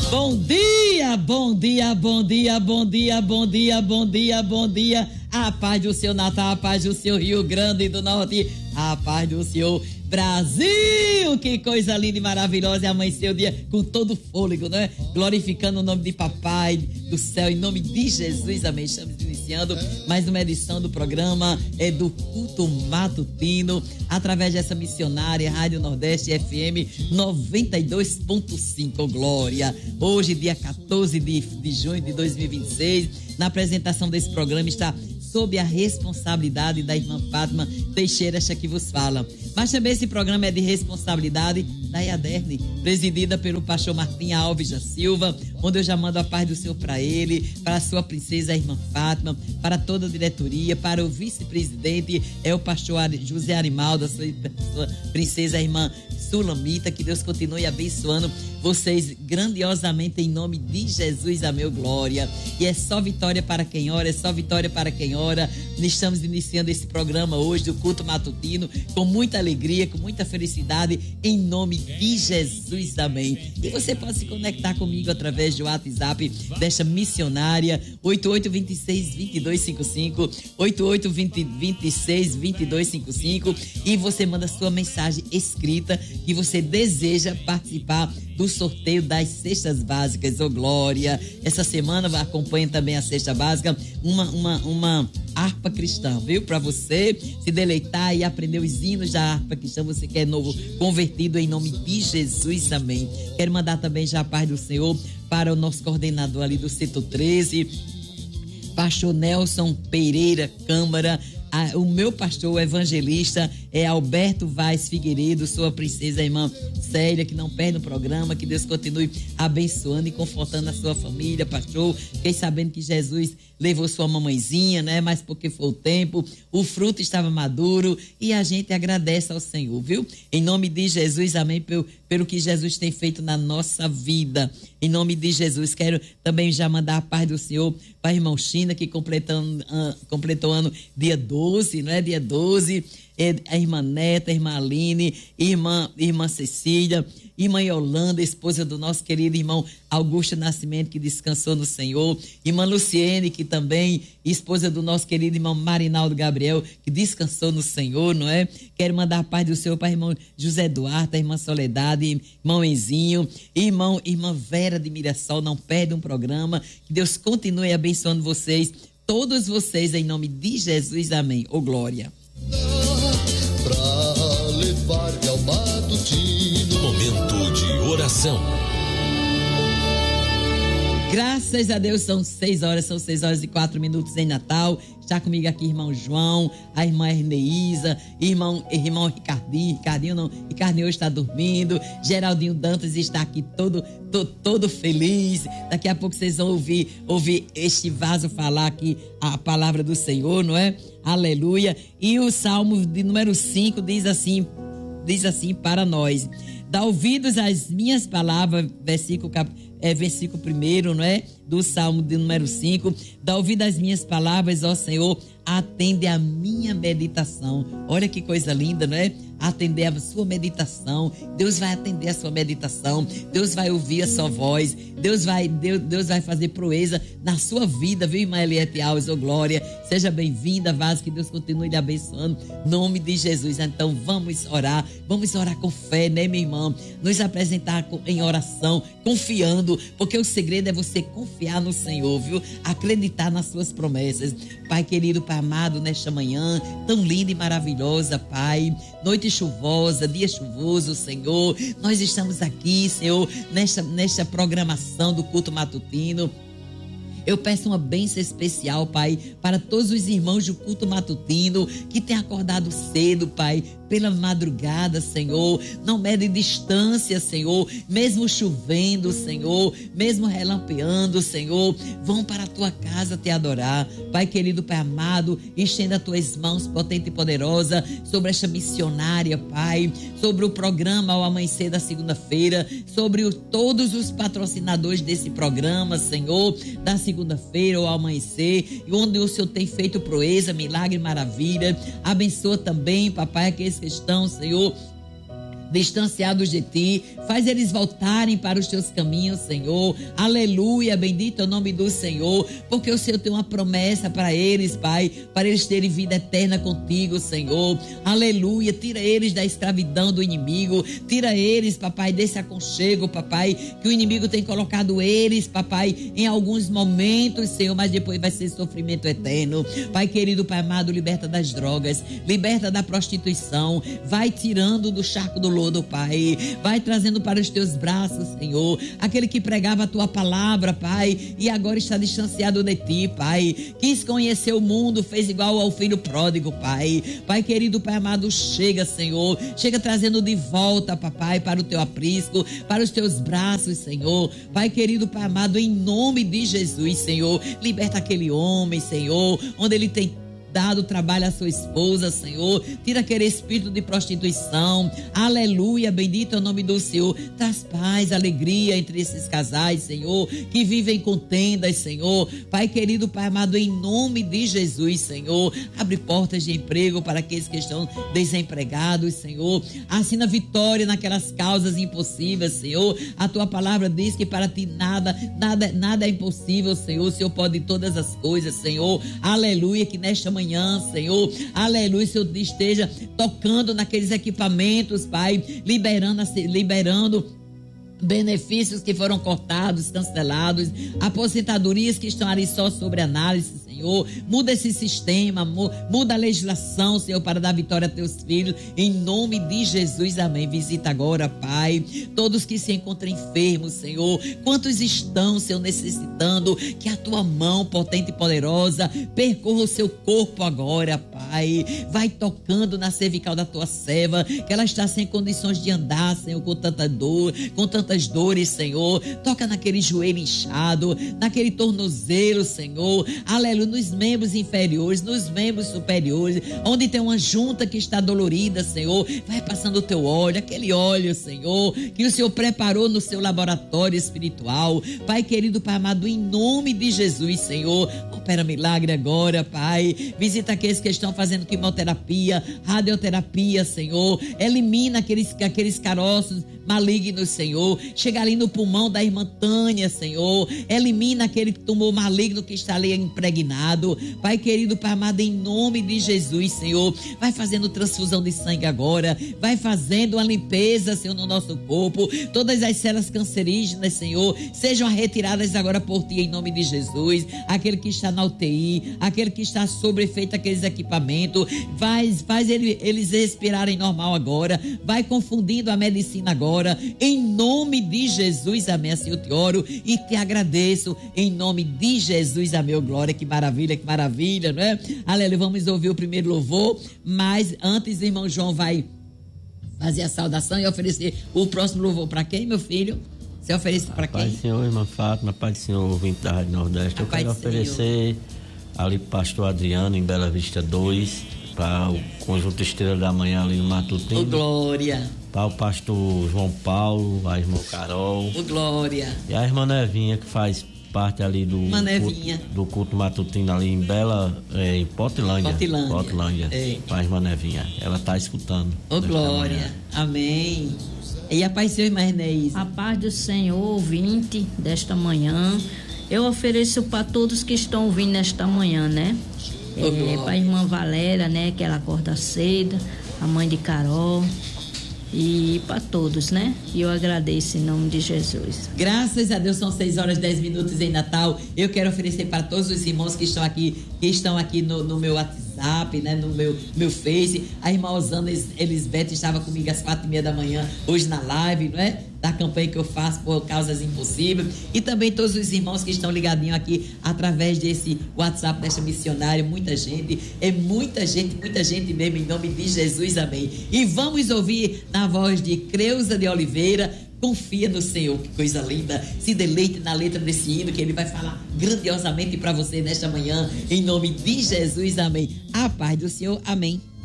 Bom dia, bom dia, bom dia, bom dia, bom dia, bom dia, bom dia. A paz do seu Natal, a paz do seu Rio Grande do Norte, a paz do seu Brasil. Que coisa linda e maravilhosa é amanhecer o dia com todo fôlego, né? Glorificando o nome de Papai do céu, em nome de Jesus, amém. Estamos iniciando mais uma edição do programa do Culto Matutino, através dessa missionária Rádio Nordeste FM 92.5, glória. Hoje, dia 14 de junho de 2026, na apresentação desse programa está sob a responsabilidade da irmã Fátima Teixeira, esta que vos fala. Mas também esse programa é de responsabilidade da IADERN, presidida pelo pastor Martim Alves da Silva, onde eu já mando a paz do Senhor para ele, para a sua princesa, a irmã Fátima, para toda a diretoria, para o vice-presidente, o pastor José Arimaldo, a sua princesa, a irmã Sulamita. Que Deus continue abençoando vocês grandiosamente em nome de Jesus, a meu glória. E é só vitória para quem ora, é só vitória para quem ora. Estamos iniciando esse programa hoje do Culto Matutino com muita alegria, com muita felicidade, em nome de Jesus, amém. E você pode se conectar comigo através do WhatsApp desta missionária 8826-2255, 8826-2255, e você manda sua mensagem escrita que você deseja participar do sorteio das cestas básicas, ô glória. Essa semana acompanha também a cesta básica, uma harpa cristã, viu? Para você se deleitar e aprender os hinos da harpa cristã, você que é novo convertido, em nome de Jesus, amém. Quero mandar também já a paz do Senhor para o nosso coordenador ali do setor 13, pastor Nelson Pereira Câmara. O meu pastor, o evangelista, é Alberto Vaz Figueiredo, sua princesa, a irmã Célia, que não perde o programa. Que Deus continue abençoando e confortando a sua família, pastor. Fiquei sabendo que Jesus levou sua mamãezinha, né? Mas porque foi o tempo, o fruto estava maduro e a gente agradece ao Senhor, viu? Em nome de Jesus, amém, pelo que Jesus tem feito na nossa vida. Em nome de Jesus, quero também já mandar a paz do Senhor para a irmã China, que completou ano dia 12, não é? Dia 12, a irmã Neta, a irmã Aline, irmã Cecília, irmã Yolanda, esposa do nosso querido irmão Augusto Nascimento, que descansou no Senhor, irmã Luciene, que também, esposa do nosso querido irmão Marinaldo Gabriel, que descansou no Senhor, não é? Quero mandar a paz do Senhor para o irmão José Duarte, a irmã Soledade, irmão Enzinho, irmã Vera de Mirassol. Não perde um programa. Que Deus continue abençoando vocês, todos vocês, em nome de Jesus, amém. Ô glória. Pra levar-lhe ao matutino momento de oração. Graças a Deus, são 6 horas e 4 minutos em Natal. Está comigo aqui irmão João, a irmã Erneísa, irmão Ricardinho hoje está dormindo, Geraldinho Dantas está aqui todo feliz. Daqui a pouco vocês vão ouvir este vaso falar aqui a palavra do Senhor, não é? Aleluia. E o Salmo de número 5 diz assim para nós: dá ouvidos às minhas palavras, versículo 1, não é? Do Salmo de número 5. Dá ouvido às minhas palavras, ó Senhor, atende a minha meditação. Olha que coisa linda, não é? Atender a sua meditação. Deus vai atender a sua meditação. Deus vai ouvir a sua voz. Deus vai fazer proeza na sua vida, viu, irmã Eliette Alves, ô glória. Seja bem-vinda, vaso, que Deus continue lhe abençoando, em nome de Jesus. Então vamos orar com fé, né, minha irmã? Nos apresentar em oração, confiando, porque o segredo é você confiar no Senhor, viu? Acreditar nas suas promessas. Pai querido, Pai amado, nesta manhã tão linda e maravilhosa, Pai, noite chuvosa, dia chuvoso, Senhor, nós estamos aqui, Senhor, nesta programação do culto matutino. Eu peço uma bênção especial, Pai, para todos os irmãos do culto matutino que têm acordado cedo, Pai, pela madrugada, Senhor. Não mede distância, Senhor, mesmo chovendo, Senhor, mesmo relampeando, Senhor, vão para a tua casa te adorar. Pai querido, Pai amado, estenda as tuas mãos potente e poderosa sobre esta missionária, Pai, sobre o programa ao amanhecer da segunda-feira, sobre todos os patrocinadores desse programa, Senhor, da segunda-feira ao amanhecer, onde o Senhor tem feito proeza, milagre, maravilha. Abençoa também, papai, aqueles que estão, Senhor, distanciados de ti. Faz eles voltarem para os teus caminhos, Senhor. Aleluia, bendito é o nome do Senhor, porque o Senhor tem uma promessa para eles, Pai, para eles terem vida eterna contigo, Senhor. Aleluia, tira eles da escravidão do inimigo, tira eles, papai, desse aconchego, papai, que o inimigo tem colocado eles, papai, em alguns momentos, Senhor, mas depois vai ser sofrimento eterno. Pai querido, Pai amado, liberta das drogas, liberta da prostituição, vai tirando do charco do lodo, Pai, vai trazendo para os teus braços, Senhor, aquele que pregava a tua palavra, Pai, e agora está distanciado de ti, Pai, quis conhecer o mundo, fez igual ao filho pródigo, Pai. Pai querido, Pai amado, chega, Senhor, chega trazendo de volta, papai, para o teu aprisco, para os teus braços, Senhor. Pai querido, Pai amado, em nome de Jesus, Senhor, liberta aquele homem, Senhor, onde ele tem dado trabalho à sua esposa, Senhor, tira aquele espírito de prostituição, aleluia, bendito é o nome do Senhor, traz paz, alegria entre esses casais, Senhor, que vivem contendas, Senhor. Pai querido, Pai amado, em nome de Jesus, Senhor, abre portas de emprego para aqueles que estão desempregados, Senhor, assina vitória naquelas causas impossíveis, Senhor. A tua palavra diz que para ti nada é impossível, Senhor. O Senhor pode todas as coisas, Senhor, aleluia, que nesta manhã, Senhor, aleluia, Senhor, esteja tocando naqueles equipamentos, Pai, liberando benefícios que foram cortados, cancelados, aposentadorias que estão ali só sobre análise, Senhor, muda esse sistema, muda a legislação, Senhor, para dar vitória a teus filhos, em nome de Jesus, amém. Visita agora, Pai, todos que se encontram enfermos, Senhor, quantos estão, Senhor, necessitando que a tua mão potente e poderosa percorra o seu corpo agora, Pai, vai tocando na cervical da tua serva, que ela está sem condições de andar, Senhor, com tanta dor, com tantas dores, Senhor, toca naquele joelho inchado, naquele tornozelo, Senhor, aleluia, nos membros inferiores, nos membros superiores, onde tem uma junta que está dolorida, Senhor, vai passando o teu óleo, aquele óleo, Senhor, que o Senhor preparou no seu laboratório espiritual, Pai querido, Pai amado, em nome de Jesus, Senhor, opera milagre agora, Pai, visita aqueles que estão fazendo quimioterapia, radioterapia, Senhor, elimina aqueles caroços malignos, Senhor, chega ali no pulmão da irmã Tânia, Senhor, elimina aquele tumor maligno que está ali impregnado, Pai querido, Pai amado, em nome de Jesus, Senhor, vai fazendo transfusão de sangue agora, vai fazendo uma limpeza, Senhor, no nosso corpo, todas as células cancerígenas, Senhor, sejam retiradas agora por ti, em nome de Jesus, aquele que está na UTI, aquele que está sob efeito daqueles equipamentos, faz eles respirarem normal agora, vai confundindo a medicina agora, em nome de Jesus, amém. Assim eu te oro e te agradeço, em nome de Jesus, amém. Glória, que maravilha, não é? Aleluia, vamos ouvir o primeiro louvor, mas antes o irmão João vai fazer a saudação e oferecer o próximo louvor para quem, meu filho? Você oferece para quem? Pai do Senhor, irmã Fátima, Pai do Senhor, ouvinte da Rádio Nordeste, eu quero oferecer ali pro pastor Adriano, em Bela Vista 2, para o Conjunto Estrela da Manhã ali no Matutino. Glória. Para o pastor João Paulo, a irmã Carol. Glória. E a irmã Nevinha, que faz parte ali do culto matutino ali em em Potilândia. Para a irmã Nevinha. Ela está escutando. Glória. Manhã. Amém. E a paz do Senhor, irmã Enéis. A paz do Senhor, ouvinte desta manhã. Eu ofereço para todos que estão ouvindo nesta manhã, né? Para a irmã Valéria, né? Que ela acorda cedo, a mãe de Carol, e para todos, né? E eu agradeço em nome de Jesus. Graças a Deus, são 6h10 em Natal. Eu quero oferecer para todos os irmãos que estão aqui no meu WhatsApp, né? No meu Face. A irmã Osana Elisbeth estava comigo às 4h30 da manhã, hoje na live, não é? Da campanha que eu faço por causas impossíveis, e também todos os irmãos que estão ligadinhos aqui através desse WhatsApp desta missionária, muita gente mesmo, em nome de Jesus, amém. E vamos ouvir na voz de Creuza de Oliveira, Confia no Senhor, que coisa linda, se deleite na letra desse hino, que ele vai falar grandiosamente para você nesta manhã, em nome de Jesus, amém. A paz do Senhor, amém.